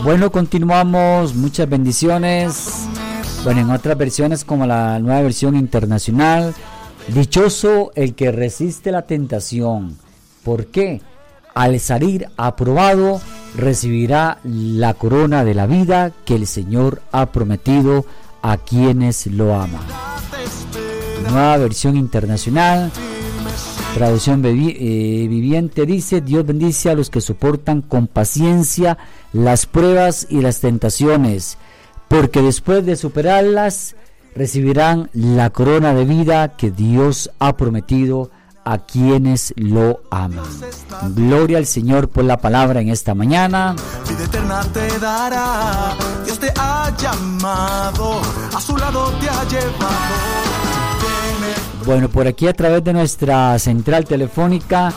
Bueno, continuamos, muchas bendiciones. Bueno, en otras versiones como la nueva versión internacional, dichoso el que resiste la tentación. ¿Por qué? Al salir aprobado recibirá la corona de la vida que el Señor ha prometido a quienes lo aman. Nueva versión internacional, traducción viviente dice: Dios bendice a los que soportan con paciencia las pruebas y las tentaciones, porque después de superarlas recibirán la corona de vida que Dios ha prometido a quienes lo aman. Gloria al Señor por la palabra en esta mañana. Vida eterna te dará. Dios te ha llamado, a su lado te ha llevado. Bueno, por aquí a través de nuestra central telefónica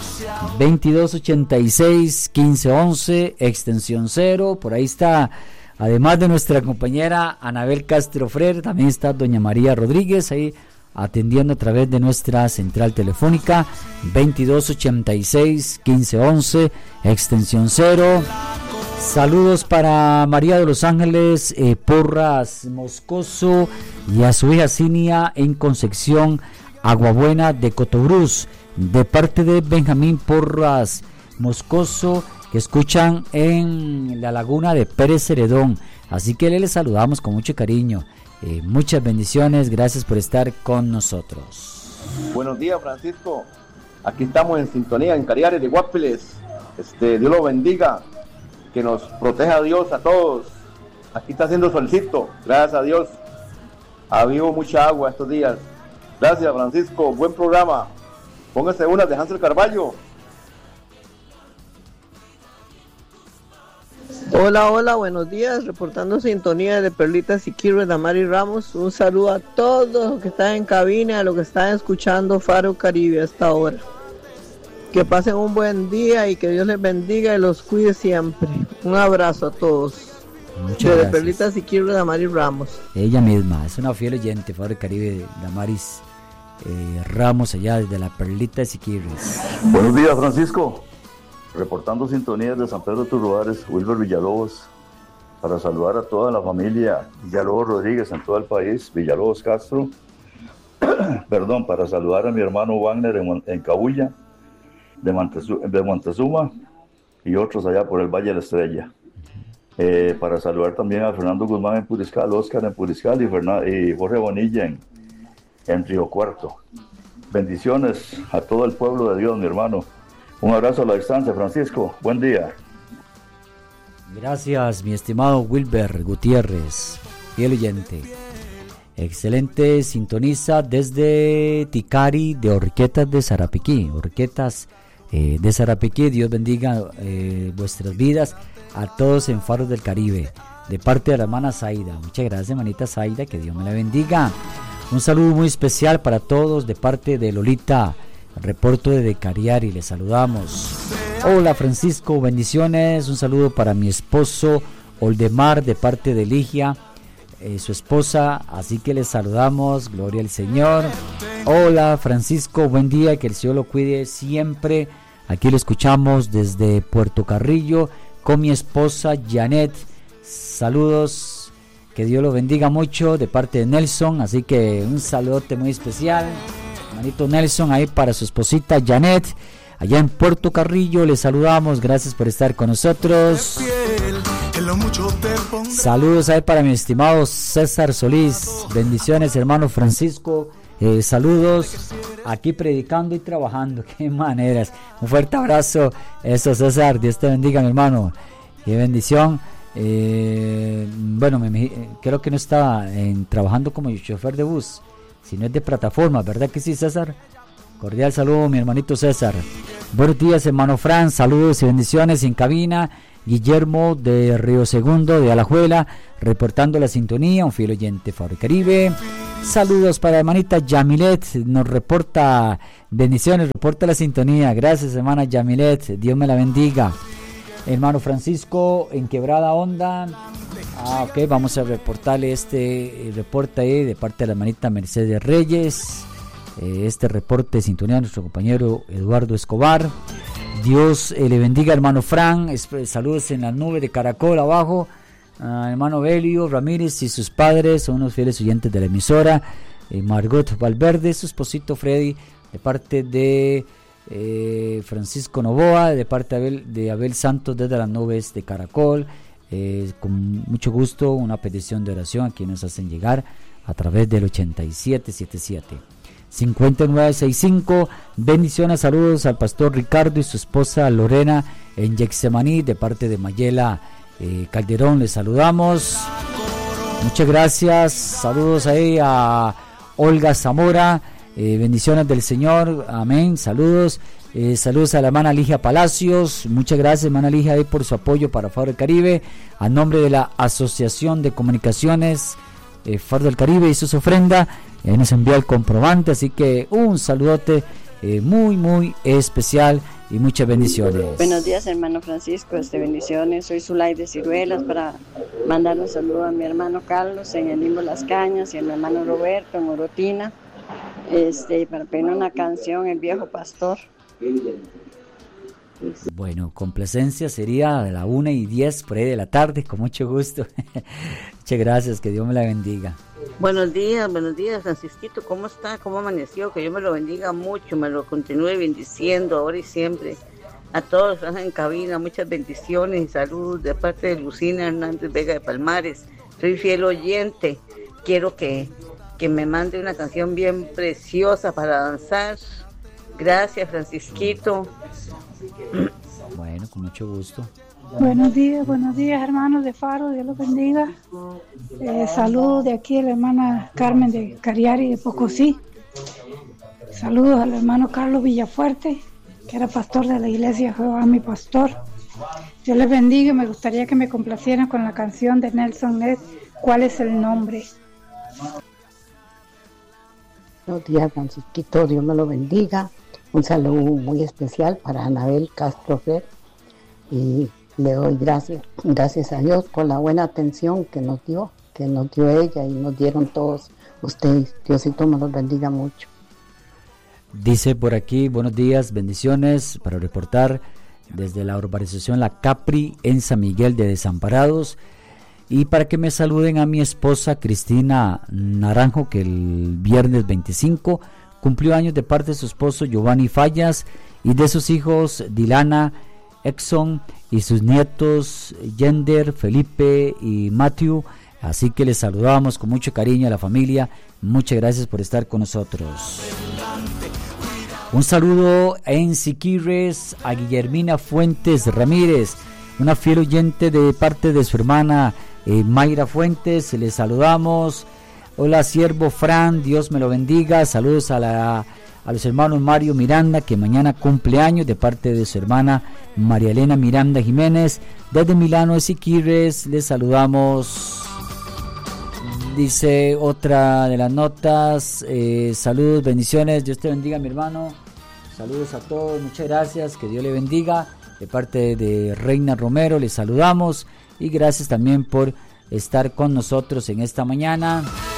2286-1511, extensión 0, por ahí está, además de nuestra compañera Anabel Castro Frer, también está doña María Rodríguez ahí atendiendo a través de nuestra central telefónica 2286-1511, extensión 0. Saludos para María de los Ángeles Porras Moscoso y a su hija Cinia en Concepción Aguabuena de Cotobruz, de parte de Benjamín Porras Moscoso, que escuchan en la laguna de Pérez Ceredón. Así que les saludamos con mucho cariño. Muchas bendiciones, gracias por estar con nosotros. Buenos días, Francisco. Aquí estamos en sintonía en Cariares de Guapiles. Dios lo bendiga, que nos proteja a Dios a todos. Aquí está haciendo solcito, gracias a Dios. Ha habido mucha agua estos días. Gracias, Francisco, buen programa. Póngase una de Hansel Carballo. Hola, buenos días, reportando sintonía de Perlitas y Kiro de Damari Ramos. Un saludo a todos los que están en cabina, a los que están escuchando Faro Caribe hasta ahora. Que pasen un buen día y que Dios les bendiga y los cuide siempre. Un abrazo a todos. Muchas gracias. De Perlitas y Kiro de Damari Ramos. Ella misma, es una fiel oyente, Faro Caribe de Damaris Ramos, allá desde la Perlita de Siquirres. Buenos días, Francisco. Reportando sintonías de San Pedro de Turruares, Wilber Villalobos, para saludar a toda la familia Villalobos Rodríguez en todo el país, Villalobos Castro, perdón, para saludar a mi hermano Wagner en Cabulla, de Montezuma, y otros allá por el Valle de la Estrella. Para saludar también a Fernando Guzmán en Puriscal, Oscar en Puriscal y Jorge Bonilla en Río Cuarto. Bendiciones a todo el pueblo de Dios, mi hermano. Un abrazo a la distancia, Francisco. Buen día. Gracias, mi estimado Wilber Gutiérrez, fiel oyente. Excelente, sintoniza desde Ticari de Horquetas de Sarapiquí. Horquetas de Sarapiquí, Dios bendiga vuestras vidas a todos en Faros del Caribe, de parte de la hermana Zaida. Muchas gracias, hermanita Zaida, que Dios me la bendiga. Un saludo muy especial para todos de parte de Lolita, reporto de Cariari, les saludamos. Hola Francisco, bendiciones, un saludo para mi esposo Oldemar de parte de Ligia, su esposa, así que les saludamos, gloria al Señor. Hola Francisco, buen día, que el Señor lo cuide siempre. Aquí lo escuchamos desde Puerto Carrillo con mi esposa Janet. Saludos, que Dios lo bendiga mucho de parte de Nelson, así que un saludote muy especial, hermanito Nelson, ahí para su esposita Janet, allá en Puerto Carrillo. Les saludamos, gracias por estar con nosotros. Saludos ahí para mi estimado César Solís, bendiciones hermano Francisco, saludos, aquí predicando y trabajando, qué maneras, un fuerte abrazo, eso César, Dios te bendiga mi hermano, qué bendición. Bueno, creo que no estaba trabajando como chofer de bus, sino es de plataforma, ¿verdad que sí, César? Cordial saludo, mi hermanito César. Buenos días, hermano Fran, saludos y bendiciones en cabina. Guillermo de Río Segundo, de Alajuela, reportando la sintonía, un fiel oyente Faro Caribe. Saludos para la hermanita Yamilet, nos reporta bendiciones, reporta la sintonía. Gracias, hermana Yamilet, Dios me la bendiga. Hermano Francisco en Quebrada Honda. Ok, vamos a reportarle este reporte ahí de parte de la hermanita Mercedes Reyes. Este reporte de sintonía a nuestro compañero Eduardo Escobar. Dios le bendiga, hermano Fran. Saludos en la nube de Caracol abajo. hermano Belio Ramírez y sus padres, son unos fieles oyentes de la emisora. Margot Valverde, su esposito Freddy, de parte de Francisco Novoa, de parte de Abel Santos desde las nubes de Caracol. Con mucho gusto, una petición de oración aquí nos hacen llegar a través del 8777 5965. Bendiciones, saludos al pastor Ricardo y su esposa Lorena en Yexemaní, de parte de Mayela Calderón, les saludamos. Muchas gracias, saludos ahí a Olga Zamora, bendiciones del Señor, amén, saludos. Saludos a la hermana Ligia Palacios, muchas gracias hermana Ligia ahí por su apoyo para Faro del Caribe, a nombre de la Asociación de Comunicaciones Faro del Caribe y sus ofrendas, nos envió el comprobante, así que un saludote muy muy especial y muchas bendiciones. Buenos días hermano Francisco, bendiciones, soy Zulay de Ciruelas para mandar un saludo a mi hermano Carlos en el Limbo Las Cañas y a mi hermano Roberto en Orotina, para pedir una canción, El Viejo Pastor. Bueno, complacencia sería a la 1:10 por ahí de la tarde, con mucho gusto. Muchas gracias, que Dios me la bendiga. Buenos días Francisquito, ¿cómo está? ¿Cómo amaneció? Que Dios me lo bendiga mucho, me lo continúe bendiciendo ahora y siempre. A todos los que están en cabina, muchas bendiciones y salud de parte de Lucina Hernández Vega de Palmares. Soy fiel oyente, quiero que me mande una canción bien preciosa para danzar. Gracias, Francisquito. Bueno, con mucho gusto. Buenos días, hermanos de Faro, Dios los bendiga. Saludos de aquí a la hermana Carmen de Cariari de Pocosí. Saludos al hermano Carlos Villafuerte, que era pastor de la iglesia Jehová, mi pastor. Dios les bendiga, me gustaría que me complacieran con la canción de Nelson Ned, ¿Cuál es el nombre? Buenos días, Francisquito, Dios me lo bendiga. Un saludo muy especial para Anabel Castro Fer, y le doy gracias a Dios por la buena atención que nos dio ella y nos dieron todos ustedes. Diosito me los bendiga mucho. Dice por aquí, buenos días, bendiciones para reportar desde la urbanización La Capri en San Miguel de Desamparados, y para que me saluden a mi esposa Cristina Naranjo, que el viernes 25 cumplió años, de parte de su esposo Giovanni Fallas y de sus hijos Dilana, Exxon y sus nietos Yender, Felipe y Matthew. Así que les saludamos con mucho cariño a la familia. Muchas gracias por estar con nosotros. Un saludo en Siquirres a Guillermina Fuentes Ramírez, una fiel oyente de parte de su hermana Mayra Fuentes. Les saludamos. Hola siervo Fran, Dios me lo bendiga. Saludos a los hermanos Mario Miranda, que mañana cumple años, de parte de su hermana María Elena Miranda Jiménez. Desde Milano de Siquirres les saludamos. Dice otra de las notas, saludos, bendiciones, Dios te bendiga mi hermano. Saludos a todos, muchas gracias, que Dios le bendiga. De parte de Reina Romero les saludamos y gracias también por estar con nosotros en esta mañana.